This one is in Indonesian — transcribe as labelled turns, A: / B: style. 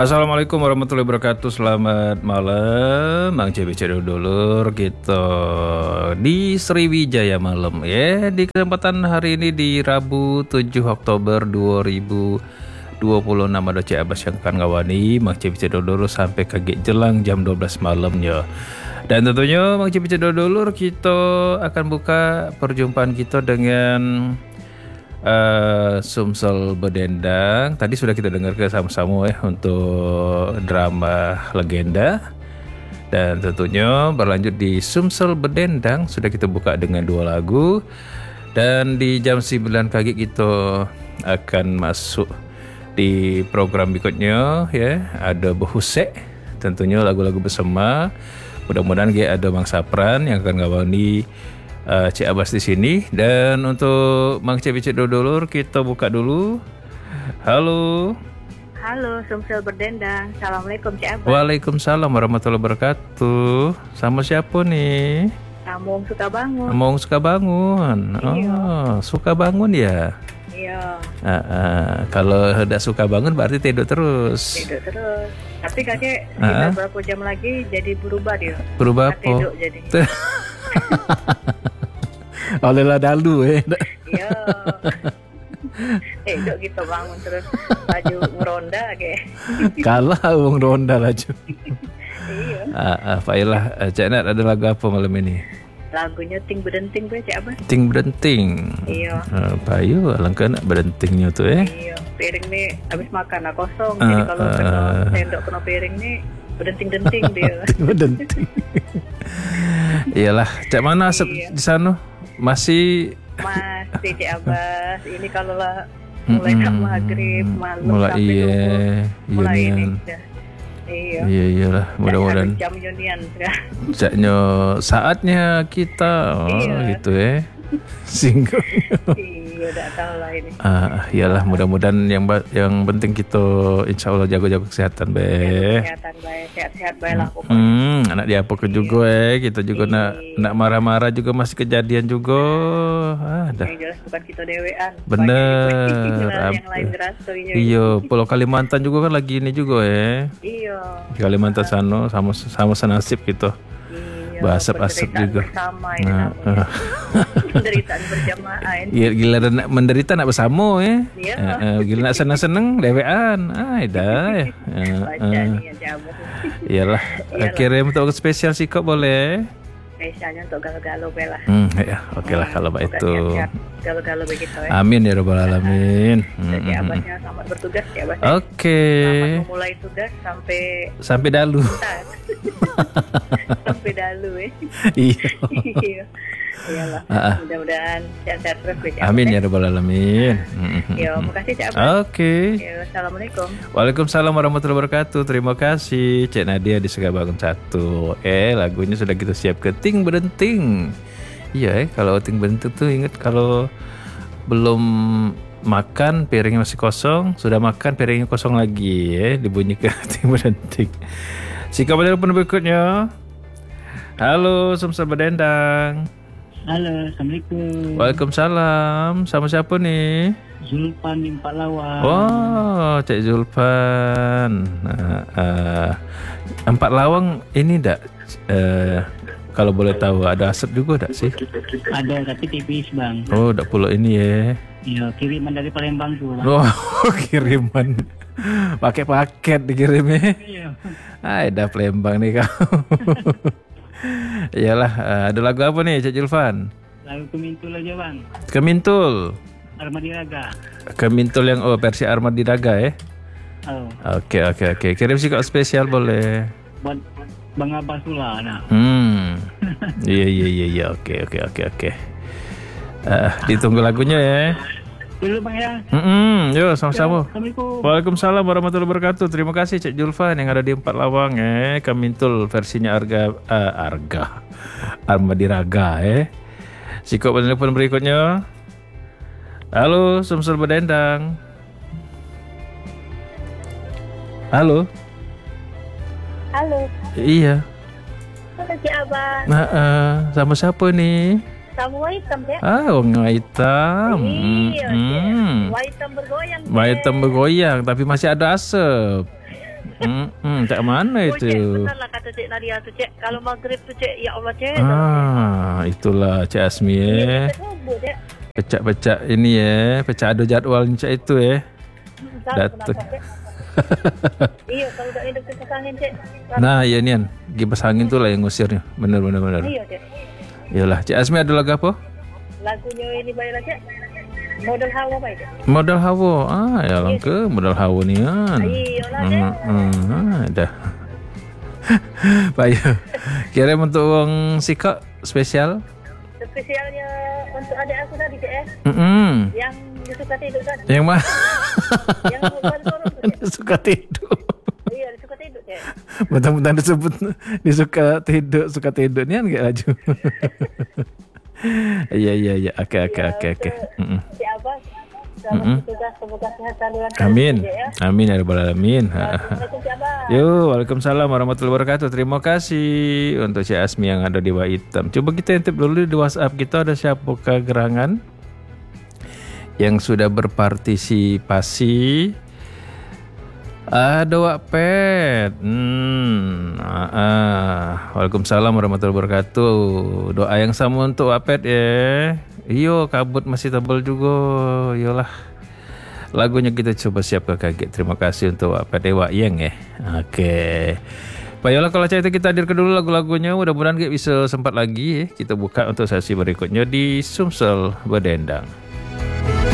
A: Assalamualaikum warahmatullahi wabarakatuh. Selamat malam, Bang CBC dulur kita di Sriwijaya malam ya. Di kesempatan hari ini di Rabu 7 Oktober 2026 ada Cik Abbas yang akan ngawani Bang CBC dulur sampai kaget jelang jam 12 malamnya. Dan tentunya Bang CBC dulur kita akan buka perjumpaan kita dengan Sumsel Bedendang. Tadi sudah kita dengar sama-sama untuk drama legenda. Dan tentunya berlanjut di Sumsel Bedendang sudah kita buka dengan 2 lagu. Dan di jam 9 pagi kita akan masuk di program berikutnya ya. Ada Behusek, tentunya lagu-lagu bersama. Mudah-mudahan ada Bang Sapran yang akan ngawani Cik Abbas di sini. Dan untuk Bang Cik dulur kita buka dulu. Halo.
B: Halo, Sumsel Bedendang. Assalamualaikum Cik Abbas.
A: Waalaikumsalam warahmatullahi wabarakatuh. Sama siapa nih?
B: Among suka bangun.
A: Among suka bangun.
B: Iya.
A: Oh, suka bangun ya.
B: Iya.
A: Kalau tidak suka bangun berarti tidur terus.
B: Tidur terus. Tapi kakek berapa jam lagi jadi berubah dia.
A: Berubah apa?
B: Tidur jadi.
A: Olehlah dalu
B: Iya. Tidur gitu bangun terus baju ngeronda kayak.
A: Kalah wong ronda laju.
B: Iya.
A: Failah, Cik Nat ada lagu apa malam ini?
B: Lagunya Ting Bedenting gue Cik Abbas.
A: Ting Bedenting.
B: Iya.
A: Payu alangkah nak bedentingnya tuh
B: Iya. Piring nih habis makan kosong. Jadi kalau kena sendok kena piring nih bedenting-denting dia.
A: Bedenting. Iyalah, Cak mana asap di sana? Masih
B: Cik Abbas. Ini kalau lah mulai maghrib malam
A: mulai
B: sampai mulai ini
A: unian.
B: dah. Iya.
A: Iyalah, mudah-mudahan
B: jam unian sudah.
A: Jaknya saatnya kita gitu ya. Single.
B: Iya, udah tahu lah ini.
A: Iyalah, mudah-mudahan yang penting kita insya Allah jaga-jaga kesehatan
B: Kesehatan baik, sehat-sehat baik lah pokoknya.
A: Anak dia apa ke juga kita juga nak marah-marah juga masih kejadian juga. Dah.
B: Yang jelas bukan kita dewean.
A: Bener.
B: Yang lain ngerasainnya.
A: Iya, Pulau Kalimantan juga kan lagi ini juga ya.
B: Iya.
A: Di Kalimantan sana sama senasib gitu. Basap-asap juga.
B: Bersama ini penderitaan berjamaah ini.
A: Gila nak menderita nak bersama ya.
B: Iya.
A: Gila nak senang-senang dewean. Dah ya.
B: Baca nih ya Abbas.
A: Iyalah. Kirim untuk spesial sih kok boleh.
B: Spesialnya untuk galau-galau bela.
A: Ya, oke lah kalau itu.
B: Galau-galau begitu ya.
A: Amin ya rabbal alamin.
B: Jadi Abbasnya selamat bertugas ya Abbas.
A: Oke.
B: Selamat memulai tugas
A: sampai dalu.
B: Sampai dalu ya.
A: Iya.
B: Iyalah. Mudah-mudahan sehat-sehat terus ya.
A: Amin ya rabbal alamin.
B: Ya, makasih Cik Abbas.
A: Oke.
B: Assalamualaikum.
A: Waalaikumsalam warahmatullahi wabarakatuh. Terima kasih Cik Nadia di Segabangun 1. Lagunya sudah kita siapkan. Ting Bedenting. Iya kalau Ting Bedenting tuh ingat kalau belum makan piringnya masih kosong, sudah makan piringnya kosong lagi dibunyikan Ting Bedenting. Sikap telepon berikutnya. Halo, Sumsel Bedendang.
C: Halo, Assalamualaikum.
A: Waalaikumsalam. Sama siapa nih?
C: Zulpan di Empat Lawang.
A: Oh, Cik Zulpan. Empat Lawang ini tak? Kalau boleh tahu ada asap juga tak sih?
C: Ada tapi tipis bang.
A: Oh, tak pula ini ya.
C: Iya, kiriman dari Palembang tuh bang.
A: Oh, kiriman. Pakai paket dikirimnya.
C: Iya.
A: Dah Palembang nih kau. Iyalah, ada lagu apa nih Cik Zulfan?
C: Lagu Kemintul aja bang.
A: Kemintul.
C: Armadi Raga.
A: Kemintul yang versi Armadi Raga ya?
C: Oh.
A: Oke. Kirim sih kok spesial boleh.
C: Buat Bang Abbas pula nah.
A: Iya. Oke. Ditunggu lagunya ya.
C: Dulu bang ya.
A: Yo sama-sama.
C: Assalamualaikum.
A: Waalaikumsalam warahmatullahi wabarakatuh. Terima kasih Cik Julfan yang ada di Empat Lawang Kemintul versinya Arga Armadi Raga Sikop telepon berikutnya. Halo, Sumsel Bedendang. Halo.
B: Halo.
A: Iya.
B: Cik Abbas.
A: Sama siapa nih?
B: Sama hitam ya?
A: Warna hitam.
B: Iya, hitam bergoyang.
A: Hitam bergoyang, tapi masih ada asap. Tak mana
B: Oh, Cik,
A: itu?
B: benar lah kata Cik Nadia tu, Cik. Kalau maghrib tu, Cik, ya Allah, Cik.
A: Itulah Cik Asmi
B: Kita subuh, Cik.
A: Pecah-pecah ini pecah ada jadual macam itu
B: Tahu
A: Datuk.
B: kenapa, Cik. Iya, kalau tak hidup kita angin, Cik.
A: Nah, ya Nian, kipas angin tu lah yang ngusirnya. Benar.
B: Iya, Cik.
A: Yalah, Cik Asmi ada lagu apa?
B: Lagunya ini baiklah, Cik. Model hawa baik, Cik.
A: Modal hawa. Ya langka modal hawa ni kan.
B: Iyalah, Cik.
A: Dah. Baik. Kira untuk orang sikap spesial.
B: Spesialnya untuk adik aku tadi, Cik, Yang dia suka tidur kan.
A: Yang mana?
B: Yang bukan sorong tu, Cik.
A: Dia suka tidur.
B: Iya, dia suka tidur, Cik.
A: Betul-betul disebut dia suka tidur ni kan kayak laju. Ya. Okey.
B: Cik Abbas, selamat bertugas, semoga sihat selalu.
A: Amin.
B: Cik, ya.
A: Amin ya rabbal alamin.
B: Assalamualaikum, Cik Abbas.
A: Yo, waalaikumsalam warahmatullahi wabarakatuh. Terima kasih untuk Cik Asmi yang ada di bawah hitam. Cuba kita intip dulu di WhatsApp kita ada siapakah gerangan yang sudah berpartisipasi. Ada Wak Pet. Waalaikumsalam warahmatullahi wabarakatuh. Doa yang sama untuk Wak Pet ya. Iyo, kabut masih tebal juga. Yolah. Lagunya kita coba siapkan kaget. Terima kasih untuk Wak Pet Wak Yang Okey. Baiklah kalau macam itu kita hadirkan dulu lagu-lagunya. Mudah-mudahan kita bisa sempat lagi kita buka untuk sesi berikutnya di Sumsel Berdendang.